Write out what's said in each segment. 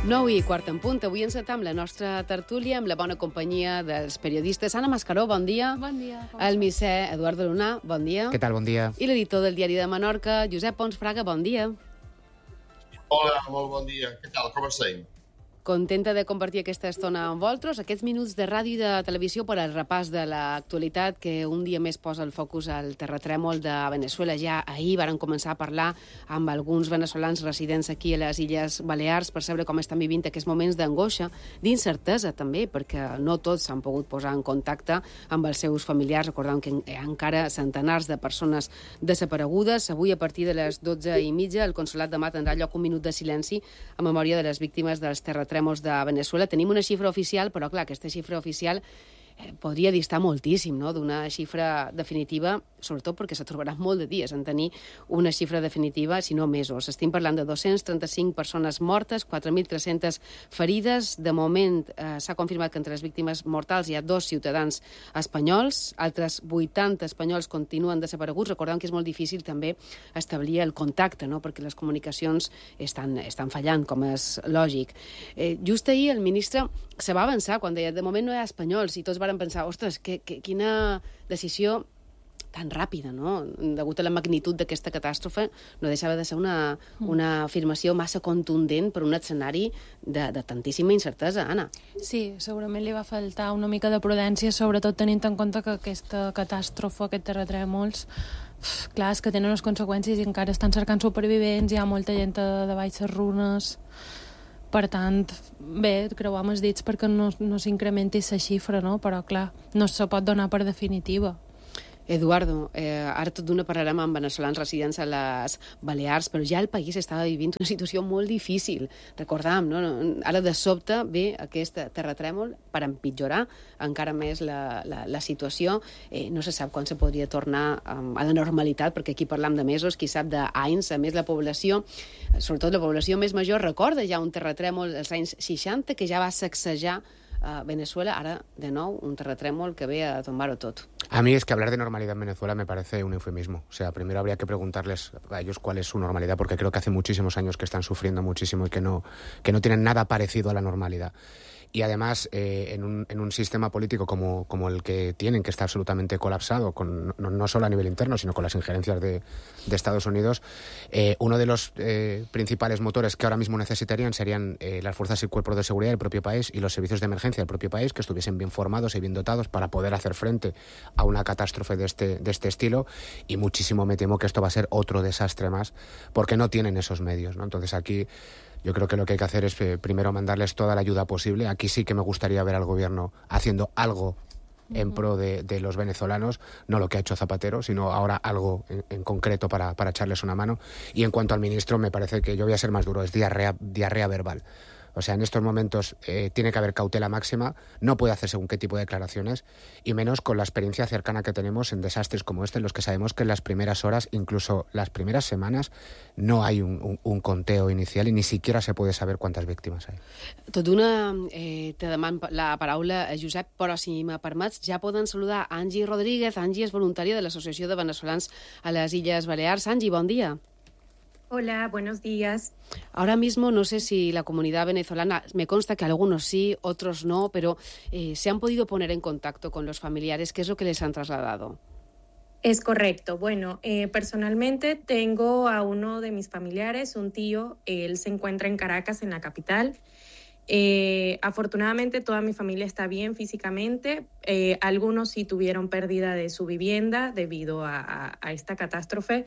9:15 en punt. Avui encetam la nostra tertúlia amb la bona companyia dels periodistes. Anna Mascaró, bon dia. Bon dia. El misser Eduardo Lunà, bon dia. Què tal, bon dia. I l'editor del Diari de Menorca, Josep Pons Fraga, bon dia. Hola, molt bon dia. Què tal? Com estem? Contenta de compartir aquesta estona amb vosaltres, aquests minuts de ràdio i de televisió per al repàs de l'actualitat que un dia més posa el focus al terratrèmol de Venezuela. Ja ahir varen començar a parlar amb alguns veneçolans residents aquí a les Illes Balears per saber com estan vivint aquests moments d'angoixa, d'incertesa també, perquè no tots s'han pogut posar en contacte amb els seus familiars. Recordem que hi ha encara centenars de persones desaparegudes. Avui, a partir de les 12:30, el Consolat de Mar tindrà lloc un minut de silenci en memòria de les víctimes dels terratrèmols de Venezuela. Tenim una xifra oficial, però clar, aquesta xifra oficial podria distar moltíssim, no?, d'una xifra definitiva, sobretot perquè se trobarà molt de dies en tenir una xifra definitiva, si no mesos. Estem parlant de 235 persones mortes, 4.300 ferides. De moment s'ha confirmat que entre les víctimes mortals hi ha 2 ciutadans espanyols, altres 80 espanyols continuen desapareguts. Recordem que és molt difícil també establir el contacte, no?, perquè les comunicacions estan fallant, com és lògic. Just ahir el ministre se va avançar quan deia de moment no hi ha espanyols i tots varen pensar, ostres, quina decisió tan ràpida, no? Degut a la magnitud d'aquesta catàstrofe, no deixava de ser una afirmació massa contundent per un escenari de tantíssima incertesa, Anna. Sí, segurament li va faltar una mica de prudència, sobretot tenint en compte que aquesta catàstrofe, aquest terratrèmols, clar, és que tenen unes conseqüències i encara estan cercant supervivents, hi ha molta gent de baixes runes. Per tant, bé, creuam els dits perquè no s'incrementi la xifra, no? Però, clar, no se pot donar per definitiva. Eduardo, ara tot d'una parlarem amb veneçolans residents a les Balears, però ja el país estava vivint una situació molt difícil. Recordam, no? Ara de sobte ve aquest terratrèmol per empitjorar encara més la situació. No se sap quan se podria tornar a la normalitat, perquè aquí parlam de mesos, qui sap d'anys. A més, la població, sobretot la població més major, recorda ja un terratrèmol dels anys 60 que ja va sacsejar Venezuela. Ara, de nou, un terratrèmol que ve a tombar-ho tot. A mí es que hablar de normalidad en Venezuela me parece un eufemismo. O sea, primero habría que preguntarles a ellos cuál es su normalidad, porque creo que hace muchísimos años que están sufriendo muchísimo y que no tienen nada parecido a la normalidad. Y además, en un sistema político como el que tienen, que está absolutamente colapsado, no solo a nivel interno, sino con las injerencias de Estados Unidos, uno de los principales motores que ahora mismo necesitarían serían las fuerzas y cuerpos de seguridad del propio país y los servicios de emergencia del propio país, que estuviesen bien formados y bien dotados para poder hacer frente a una catástrofe de este estilo. Y muchísimo me temo que esto va a ser otro desastre más, porque no tienen esos medios, ¿no? Entonces aquí yo creo que lo que hay que hacer es primero mandarles toda la ayuda posible. Aquí sí que me gustaría ver al gobierno haciendo algo en pro de los venezolanos, no lo que ha hecho Zapatero, sino ahora algo en concreto para echarles una mano. Y en cuanto al ministro, me parece que yo voy a ser más duro, es diarrea verbal. O sea, en estos momentos tiene que haber cautela máxima, no puede hacer según qué tipo de declaraciones, y menos con la experiencia cercana que tenemos en desastres como este, en los que sabemos que en las primeras horas, incluso las primeras semanas, no hay un conteo inicial y ni siquiera se puede saber cuántas víctimas hay. Tot d'una, te demano la paraula a Josep, però si me permets, ja poden saludar Angie Rodríguez. Angie és voluntària de l'Associació de Venezolans a les Illes Balears. Angie, bon dia. Hola, buenos días. Ahora mismo no sé si la comunidad venezolana, me consta que algunos sí, otros no, pero ¿se han podido poner en contacto con los familiares? ¿Qué es lo que les han trasladado? Es correcto. Bueno, personalmente tengo a uno de mis familiares, un tío, él se encuentra en Caracas, en la capital. Afortunadamente toda mi familia está bien físicamente. Algunos sí tuvieron pérdida de su vivienda debido a esta catástrofe.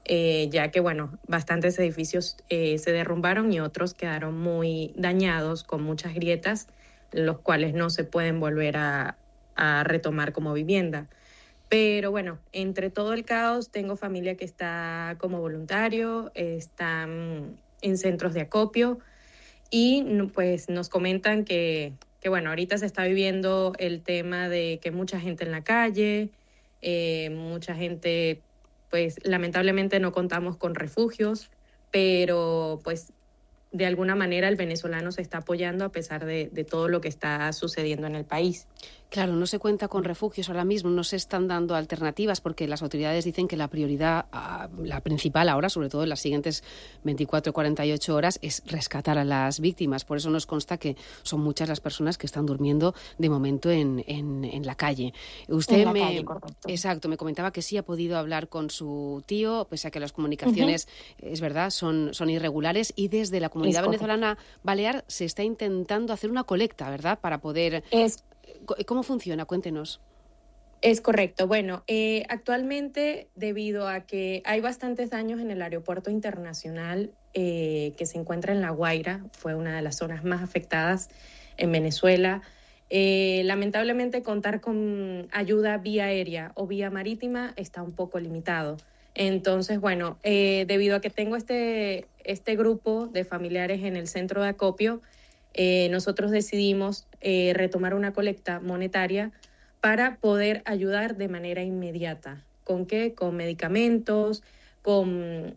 Ya que, bueno, bastantes edificios se derrumbaron y otros quedaron muy dañados con muchas grietas, los cuales no se pueden volver a retomar como vivienda. Pero bueno, entre todo el caos tengo familia que está como voluntario, están en centros de acopio y pues nos comentan que bueno, ahorita se está viviendo el tema de que mucha gente en la calle, mucha gente... Pues lamentablemente no contamos con refugios, pero pues de alguna manera el venezolano se está apoyando a pesar de todo lo que está sucediendo en el país. Claro, no se cuenta con refugios ahora mismo, no se están dando alternativas porque las autoridades dicen que la prioridad, la principal ahora, sobre todo en las siguientes 24 o 48 horas, es rescatar a las víctimas. Por eso nos consta que son muchas las personas que están durmiendo de momento en la calle. Usted calle, correcto. Exacto, me comentaba que sí ha podido hablar con su tío, pese a que las comunicaciones, es verdad, son irregulares, y desde la comunidad venezolana balear se está intentando hacer una colecta, ¿verdad?, para poder... ¿Cómo funciona? Cuéntenos. Es correcto. Bueno, actualmente, debido a que hay bastantes daños en el aeropuerto internacional que se encuentra en La Guaira, fue una de las zonas más afectadas en Venezuela, lamentablemente contar con ayuda vía aérea o vía marítima está un poco limitado. Entonces, bueno, debido a que tengo este grupo de familiares en el centro de acopio, nosotros decidimos retomar una colecta monetaria para poder ayudar de manera inmediata. ¿Con qué? Con medicamentos, con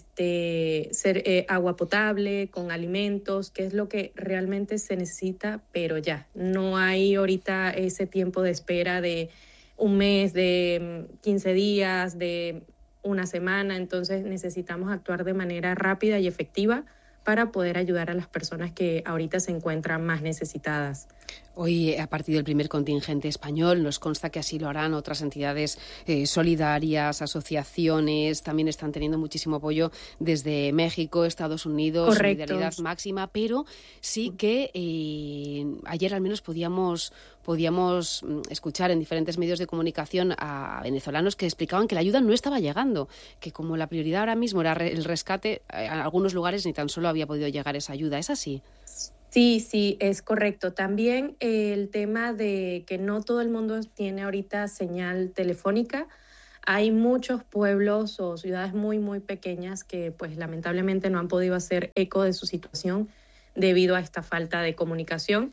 agua potable, con alimentos, que es lo que realmente se necesita, pero ya. No hay ahorita ese tiempo de espera de un mes, de 15 días, de una semana. Entonces necesitamos actuar de manera rápida y efectiva para poder ayudar a las personas que ahorita se encuentran más necesitadas. Hoy ha partido el primer contingente español, nos consta que así lo harán otras entidades solidarias, asociaciones, también están teniendo muchísimo apoyo desde México, Estados Unidos, Correcto. Solidaridad Máxima, pero sí que ayer al menos podíamos escuchar en diferentes medios de comunicación a venezolanos que explicaban que la ayuda no estaba llegando, que como la prioridad ahora mismo era el rescate, en algunos lugares ni tan solo había podido llegar esa ayuda. ¿Es así? Sí, es correcto. También el tema de que no todo el mundo tiene ahorita señal telefónica. Hay muchos pueblos o ciudades muy, muy pequeñas que pues lamentablemente no han podido hacer eco de su situación debido a esta falta de comunicación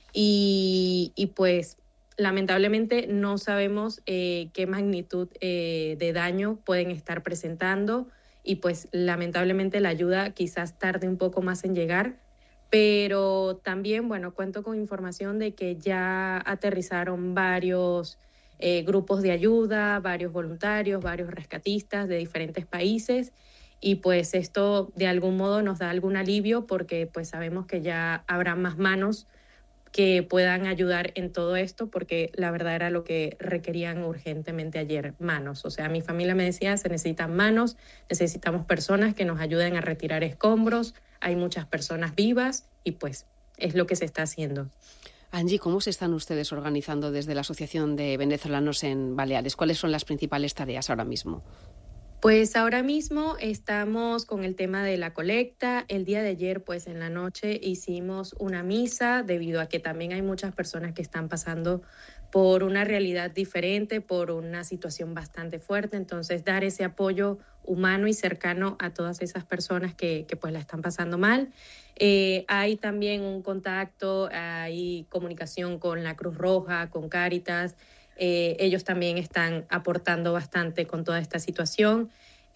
y pues lamentablemente no sabemos qué magnitud de daño pueden estar presentando y pues lamentablemente la ayuda quizás tarde un poco más en llegar. Pero también, bueno, cuento con información de que ya aterrizaron varios grupos de ayuda, varios voluntarios, varios rescatistas de diferentes países y pues esto de algún modo nos da algún alivio porque pues sabemos que ya habrá más manos que puedan ayudar en todo esto porque la verdad era lo que requerían urgentemente ayer, manos. O sea, mi familia me decía, se necesitan manos, necesitamos personas que nos ayuden a retirar escombros, hay muchas personas vivas y pues es lo que se está haciendo. Angie, ¿cómo se están ustedes organizando desde la Asociación de Venezolanos en Baleares? ¿Cuáles son las principales tareas ahora mismo? Pues ahora mismo estamos con el tema de la colecta. El día de ayer, pues en la noche hicimos una misa debido a que también hay muchas personas que están pasando por una realidad diferente, por una situación bastante fuerte. Entonces, dar ese apoyo humano y cercano a todas esas personas que pues la están pasando mal. Hay también un contacto, hay comunicación con la Cruz Roja, con Cáritas. Ellos también están aportando bastante con toda esta situación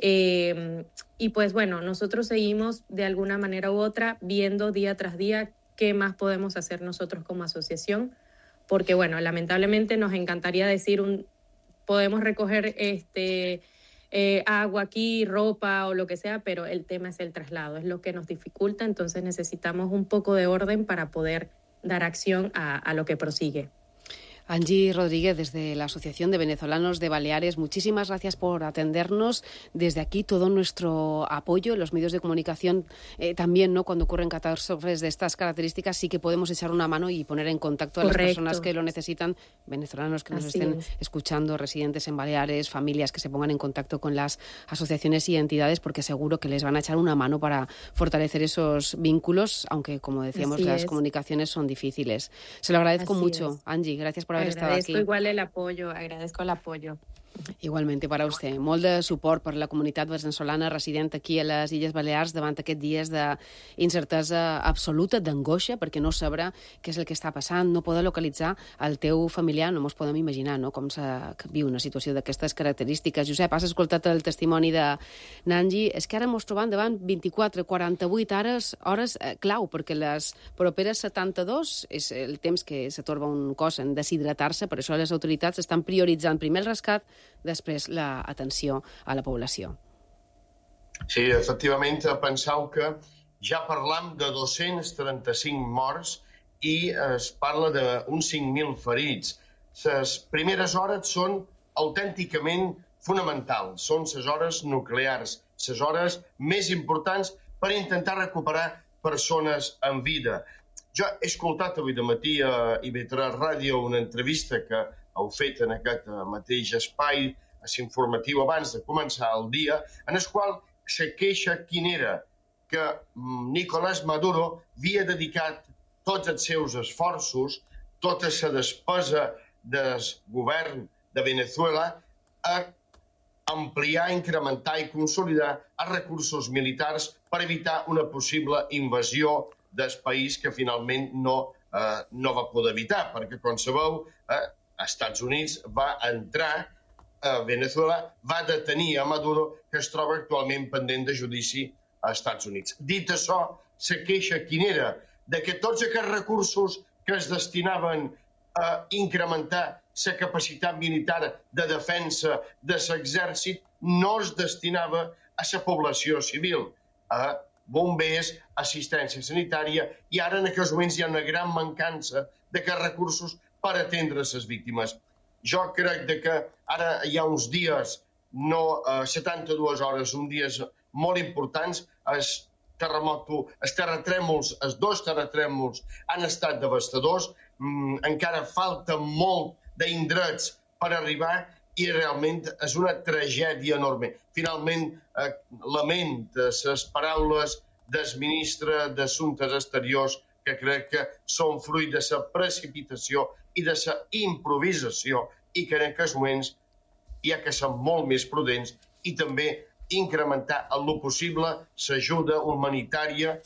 y pues bueno, nosotros seguimos de alguna manera u otra viendo día tras día qué más podemos hacer nosotros como asociación, porque bueno, lamentablemente nos encantaría decir podemos recoger agua aquí, ropa o lo que sea, pero el tema es el traslado, es lo que nos dificulta, entonces necesitamos un poco de orden para poder dar acción a lo que prosigue. Angie Rodríguez, desde la Asociación de Venezolanos de Baleares, muchísimas gracias por atendernos. Desde aquí todo nuestro apoyo. Los medios de comunicación también, ¿no? Cuando ocurren catástrofes de estas características sí que podemos echar una mano y poner en contacto a las personas que lo necesitan, venezolanos que nos estén escuchando, residentes en Baleares, familias que se pongan en contacto con las asociaciones y entidades porque seguro que les van a echar una mano para fortalecer esos vínculos, aunque como decíamos las comunicaciones son difíciles. Se lo agradezco mucho, Angie. Gracias por haber estado aquí. Agradezco igual el apoyo, agradezco el apoyo. Igualmente para usted. Molt de suport per la comunitat veneçolana resident aquí a les Illes Balears davant aquests dies d'incertesa absoluta, d'angoixa, perquè no sabrà què és el que està passant, no poder localitzar el teu familiar, no mos podem imaginar com se viu una situació d'aquestes característiques. Josep, has escoltat el testimoni de Nanji. És que ara mos trobam davant 24-48 hores clau, perquè les properes 72 és el temps que s'atorba un cos en deshidratar-se, per això les autoritats estan prioritzant primer el rescat, després l'atenció a la població. Sí, efectivament, penseu que ja parlam de 235 morts i es parla d'uns 5.000 ferits. Les primeres hores són autènticament fonamentals, són les hores nuclears, les hores més importants per intentar recuperar persones en vida. Jo he escoltat avui de matí a IB3 Ràdio una entrevista que heu fet en aquest mateix espai informatiu abans de començar el dia, en el qual se queixa quin era que Nicolás Maduro havia dedicat tots els seus esforços, tota la despesa del govern de Venezuela a ampliar, incrementar i consolidar els recursos militars per evitar una possible invasió del país que finalment no va poder evitar, perquè, com sabeu, Estats Units va entrar a Venezuela, va detenir a Maduro, que es troba actualment pendent de judici als Estats Units. Dit això, la queixa quin era? De que tots aquests recursos que es destinaven a incrementar la capacitat militar de defensa de l'exèrcit no es destinava a la població civil, a bombers, assistència sanitària, i ara en aquests moments hi ha una gran mancança d'aquests recursos per atendre les víctimes. Jo crec que ara hi ha uns dies, 72 hores, uns dies molt importants. Els terratrèmols, els dos terratrèmols han estat devastadors, encara falta molt d'indrets per arribar i realment és una tragèdia enorme. Finalment, lament les paraules del ministre d'Assumptes Exteriors, que crec que són fruit de la precipitació i de la improvisació, i que en aquests moments hi ha que ser molt més prudents i també incrementar el possible l'ajuda humanitària